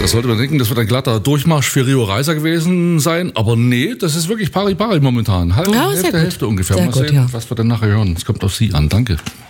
Da sollte man denken, das wird ein glatter Durchmarsch für Rio Reiser gewesen sein. Aber nee, das ist wirklich pari-pari momentan. Ja, sehr gut. Hälfte ungefähr. Sehr Mal gut, sehen, ja. was wir dann nachher hören. Es kommt auf Sie an. Danke.